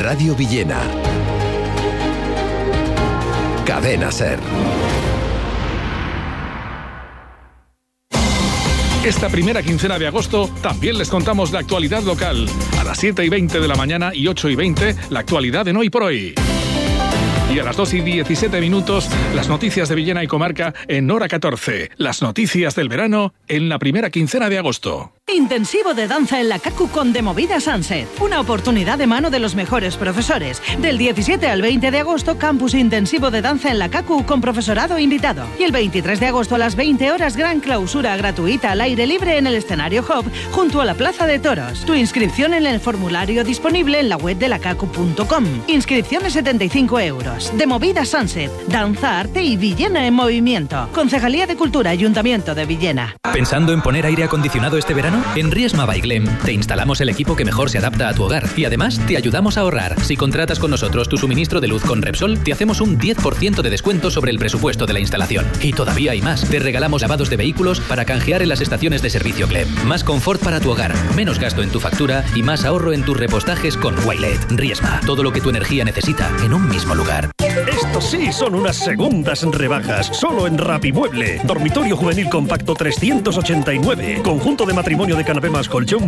Radio Villena. Cadena SER. Esta primera quincena de agosto también les contamos la actualidad local. A las 7:20 de la mañana y 8:20, la actualidad en Hoy por Hoy. Y a las 2:17, las noticias de Villena y comarca en Hora 14. Las noticias del verano en la primera quincena de agosto. Intensivo de danza en la CACU con The Movida Sunset. Una oportunidad de mano de los mejores profesores. Del 17 al 20 de agosto, campus intensivo de danza en la CACU con profesorado invitado. Y el 23 de agosto a las 20 horas, gran clausura gratuita al aire libre en el escenario Hub junto a la Plaza de Toros. Tu inscripción en el formulario disponible en la web de lacacu.com. Inscripciones 75 euros. The Movida Sunset. Danza, arte y Villena en movimiento. Concejalía de Cultura, Ayuntamiento de Villena. ¿Pensando en poner aire acondicionado este verano? En Riesma by Glem te instalamos el equipo que mejor se adapta a tu hogar y además te ayudamos a ahorrar. Si contratas con nosotros tu suministro de luz con Repsol, te hacemos un 10% de descuento sobre el presupuesto de la instalación. Y todavía hay más. Te regalamos lavados de vehículos para canjear en las estaciones de servicio Glem. Más confort para tu hogar, menos gasto en tu factura y más ahorro en tus repostajes con Wilet. Riesma, todo lo que tu energía necesita en un mismo lugar. Estos sí son unas segundas rebajas, solo en Rapimueble. Dormitorio juvenil compacto 389. Conjunto de matrimonio de canapé más colchón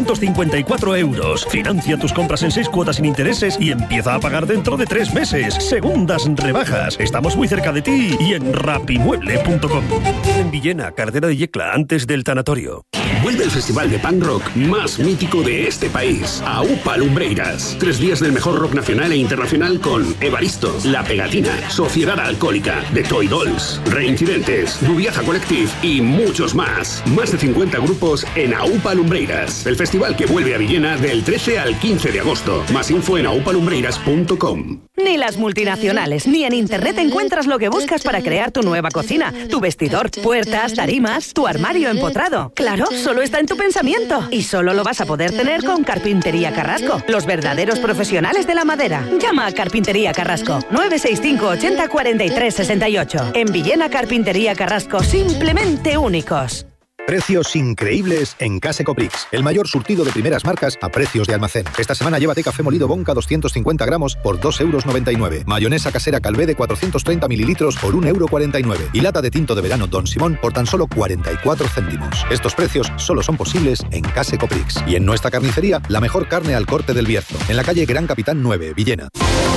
354 euros. Financia tus compras en 6 cuotas sin intereses y empieza a pagar dentro de 3 meses. Segundas rebajas. Estamos muy cerca de ti y en rapimueble.com. En Villena, carretera de Yecla, antes del tanatorio. Vuelve el festival de punk rock más mítico de este país, AUPA Lumbreiras. 3 días del mejor rock nacional e internacional con Evaristo, La Pegatina, Sociedad Alcohólica, The Toy Dolls, Reincidentes, Rubiaza Collective y muchos más. Más de 50 grupos en AUPA Lumbreiras. El festival que vuelve a Villena del 13 al 15 de agosto. Más info en aupalumbreiras.com. Ni las multinacionales, ni en internet encuentras lo que buscas para crear tu nueva cocina, tu vestidor, puertas, tarimas, tu armario empotrado. Claro, solo está en tu pensamiento. Y solo lo vas a poder tener con Carpintería Carrasco, los verdaderos profesionales de la madera. Llama a Carpintería Carrasco, 965 80 43 68. En Villena, Carpintería Carrasco, simplemente únicos. Precios increíbles en Case Coprix. El mayor surtido de primeras marcas a precios de almacén. Esta semana llévate café molido Bonca 250 gramos por 2,99 €. Mayonesa casera Calvé de 430 mililitros por 1,49 €. Y lata de tinto de verano Don Simón por tan solo 44 céntimos. Estos precios solo son posibles en Case Coprix. Y en nuestra carnicería, la mejor carne al corte del Bierzo. En la calle Gran Capitán 9, Villena.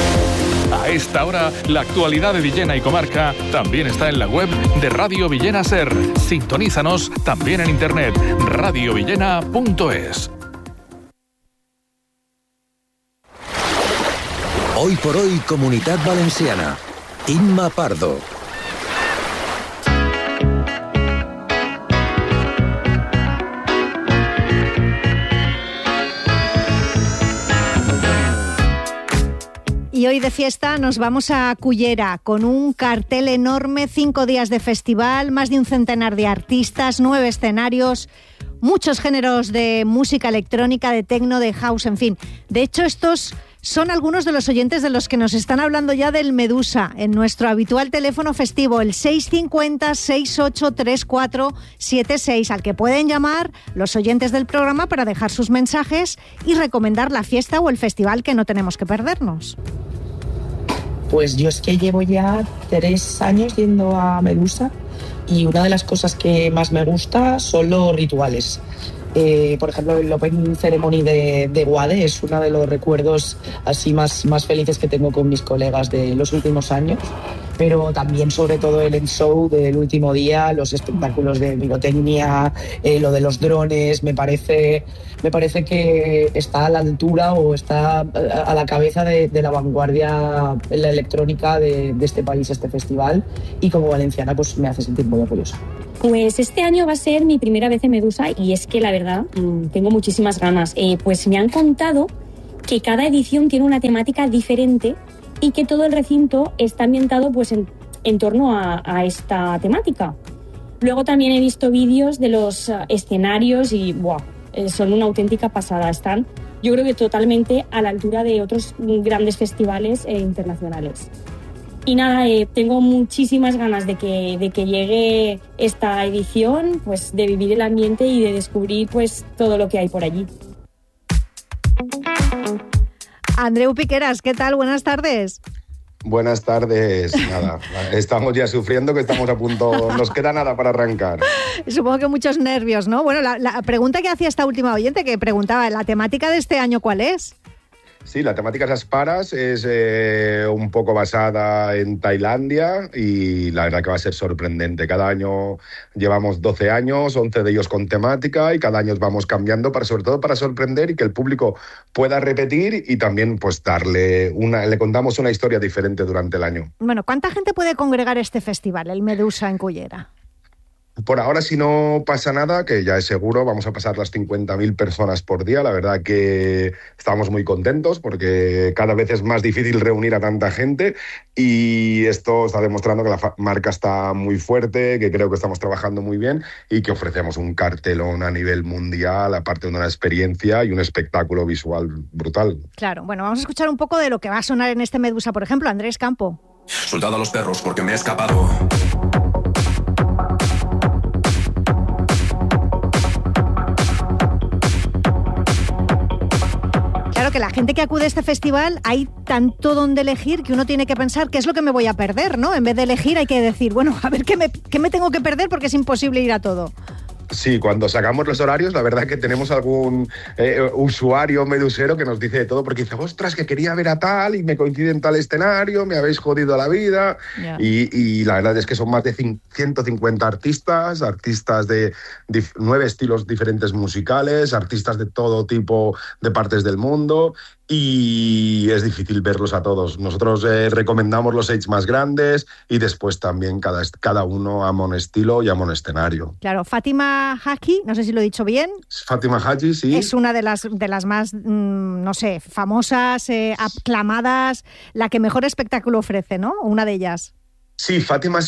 A esta hora, la actualidad de Villena y comarca también está en la web de Radio Villena SER. Sintonízanos también en internet, radiovillena.es. Hoy por hoy, Comunitat Valenciana. Inma Pardo. Y hoy de fiesta nos vamos a Cullera con un cartel enorme, 5 días de festival, más de un centenar de artistas, 9 escenarios, muchos géneros de música electrónica, de techno, de house, en fin. De hecho, estos son algunos de los oyentes de los que nos están hablando ya del Medusa en nuestro habitual teléfono festivo, el 650-683476, al que pueden llamar los oyentes del programa para dejar sus mensajes y recomendar la fiesta o el festival que no tenemos que perdernos. Pues yo es que llevo ya 3 años yendo a Medusa y una de las cosas que más me gusta son los rituales. Por ejemplo, el Open Ceremony de Guade es uno de los recuerdos así más felices que tengo con mis colegas de los últimos años, pero también sobre todo el show del último día, los espectáculos de pirotecnia, lo de los drones, me parece que está a la altura o está a la cabeza de la vanguardia en la electrónica de este país, este festival, y como valenciana pues me hace sentir muy orgullosa. Pues este año va a ser mi primera vez en Medusa y es que la verdad tengo muchísimas ganas. Pues me han contado que cada edición tiene una temática diferente y que todo el recinto está ambientado pues en torno a esta temática. Luego también he visto vídeos de los escenarios y ¡buah! Son una auténtica pasada. Están, yo creo que totalmente a la altura de otros grandes festivales internacionales. Y nada, tengo muchísimas ganas de que llegue esta edición, pues de vivir el ambiente y de descubrir pues todo lo que hay por allí. Andreu Piqueras, ¿qué tal? Buenas tardes. Buenas tardes. Nada, estamos ya sufriendo que estamos a punto, nos queda nada para arrancar. Supongo que muchos nervios, ¿no? Bueno, la pregunta que hacía esta última oyente, que preguntaba, ¿la temática de este año cuál es? Sí, la temática es Asparas, es un poco basada en Tailandia y la verdad que va a ser sorprendente. Cada año llevamos 12 años, 11 de ellos con temática y cada año vamos cambiando, sobre todo para sorprender y que el público pueda repetir y también pues le contamos una historia diferente durante el año. Bueno, ¿cuánta gente puede congregar este festival, el Medusa en Cullera? Por ahora, si no pasa nada, que ya es seguro, vamos a pasar las 50.000 personas por día. La verdad que estamos muy contentos porque cada vez es más difícil reunir a tanta gente y esto está demostrando que la marca está muy fuerte, que creo que estamos trabajando muy bien y que ofrecemos un cartelón a nivel mundial, aparte de una experiencia y un espectáculo visual brutal. Claro, bueno, vamos a escuchar un poco de lo que va a sonar en este Medusa, por ejemplo, Andrés Campo. Soltad a los perros porque me he escapado. Claro que la gente que acude a este festival hay tanto donde elegir que uno tiene que pensar qué es lo que me voy a perder, ¿no? En vez de elegir hay que decir, bueno, a ver qué me tengo que perder porque es imposible ir a todo. Sí, cuando sacamos los horarios, la verdad que tenemos algún usuario medusero que nos dice de todo, porque dice, ostras, que quería ver a tal y me coincide en tal escenario, me habéis jodido la vida. Yeah. Y la verdad es que son más de 150 artistas de 9 estilos diferentes musicales, artistas de todo tipo de partes del mundo. Y es difícil verlos a todos. Nosotros recomendamos los 6 más grandes y después también cada uno ama un estilo y ama un escenario. Claro, Fátima Haji, no sé si lo he dicho bien. Fátima Haji, sí. Es una de las más, no sé, famosas, aclamadas, la que mejor espectáculo ofrece, ¿no? Una de ellas. Sí, Fátima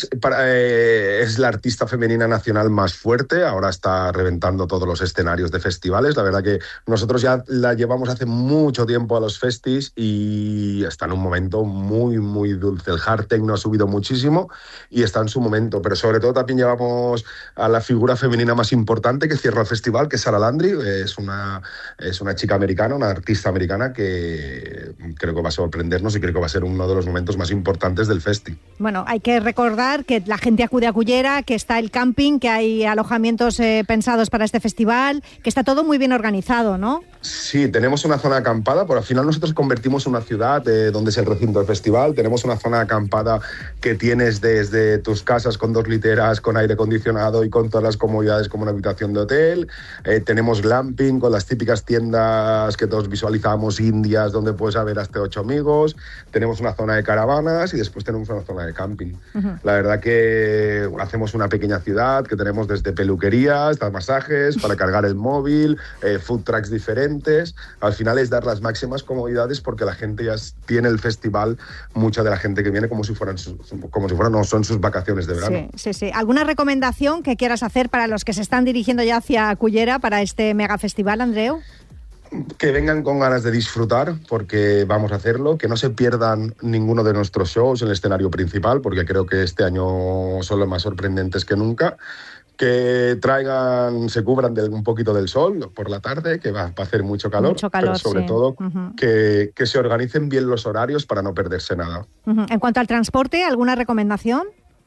es la artista femenina nacional más fuerte, ahora está reventando todos los escenarios de festivales. La verdad que nosotros ya la llevamos hace mucho tiempo a los festis y está en un momento muy, muy dulce. El hard techno ha subido muchísimo y está en su momento, pero sobre todo también llevamos a la figura femenina más importante que cierra el festival, que es Sara Landry. Es una chica americana, una artista americana que creo que va a sorprendernos y creo que va a ser uno de los momentos más importantes del festi. Bueno, hay que recordar que la gente acude a Cullera, que está el camping, que hay alojamientos pensados para este festival, que está todo muy bien organizado, ¿no? Sí, tenemos una zona acampada, por al final nosotros convertimos una ciudad donde es el recinto del festival, tenemos una zona acampada que tienes desde tus casas con 2 literas, con aire acondicionado y con todas las comodidades como una habitación de hotel, tenemos glamping con las típicas tiendas que todos visualizamos indias donde puedes haber hasta 8 amigos, tenemos una zona de caravanas y después tenemos una zona de camping. Uh-huh. La verdad que hacemos una pequeña ciudad que tenemos desde peluquerías hasta masajes para cargar el móvil, food trucks diferentes. Al final es dar las máximas comodidades porque la gente ya tiene el festival, mucha de la gente que viene como si fueran no son sus vacaciones de verano. Sí. ¿Alguna recomendación que quieras hacer para los que se están dirigiendo ya hacia Cullera para este mega festival, Andreu? Que vengan con ganas de disfrutar porque vamos a hacerlo, que no se pierdan ninguno de nuestros shows en el escenario principal porque creo que este año son los más sorprendentes que nunca, que se cubran un poquito del sol por la tarde, que va a hacer mucho calor, pero sobre todo que se organicen bien los horarios para no perderse nada. Uh-huh. En cuanto al transporte, ¿alguna recomendación?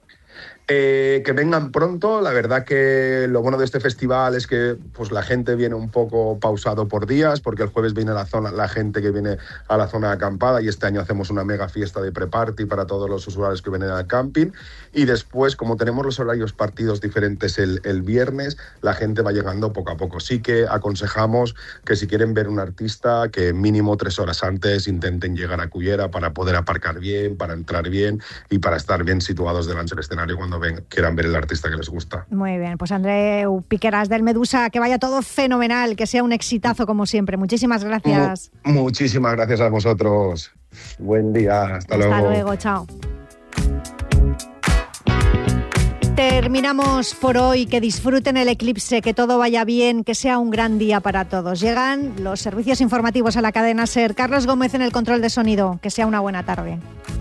Que vengan pronto. La verdad que lo bueno de este festival es que pues la gente viene un poco pausado por días, porque el jueves viene la gente que viene a la zona acampada y este año hacemos una mega fiesta de pre-party para todos los usuarios que vienen al camping y después, como tenemos los horarios partidos diferentes el viernes, la gente va llegando poco a poco. Sí que aconsejamos que si quieren ver un artista, que mínimo 3 horas antes intenten llegar a Cullera para poder aparcar bien, para entrar bien y para estar bien situados delante del escenario cuando quieran ver el artista que les gusta. Muy bien, pues Andreu Piqueras del Medusa, que vaya todo fenomenal, que sea un exitazo como siempre. Muchísimas gracias. Muchísimas gracias a vosotros. Buen día, hasta luego. Hasta luego, chao. Terminamos por hoy, que disfruten el eclipse, que todo vaya bien, que sea un gran día para todos. Llegan los servicios informativos a la cadena SER. Carlos Gómez en el control de sonido, que sea una buena tarde.